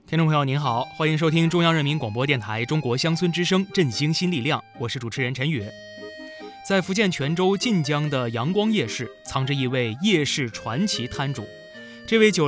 听众朋友您好，欢迎收听中央人民广播电台中国乡村之声振兴新力量，我是主持人陈宇。在福建泉州晋江的阳光夜市，藏着一位夜市传奇摊主。这位